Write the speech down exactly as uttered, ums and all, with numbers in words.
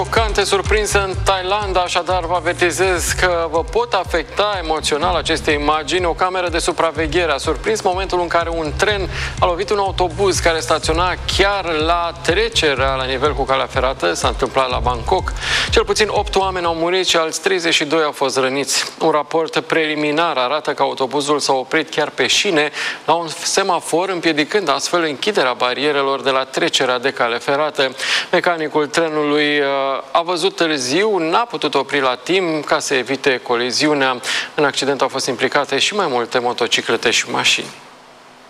Șocante surprinsă în Thailanda, așadar vă avertizez că vă pot afecta emoțional aceste imagini. O cameră de supraveghere a surprins momentul în care un tren a lovit un autobuz care staționa chiar la trecerea la nivel cu calea ferată. S-a întâmplat la Bangkok. Cel puțin opt oameni au murit și alți treizeci și doi au fost răniți. Un raport preliminar arată că autobuzul s-a oprit chiar pe șine la un semafor, împiedicând astfel închiderea barierelor de la trecerea de cale ferată. Mecanicul trenului a văzut târziu, n-a putut opri la timp ca să evite coliziunea. În accident au fost implicate și mai multe motociclete și mașini.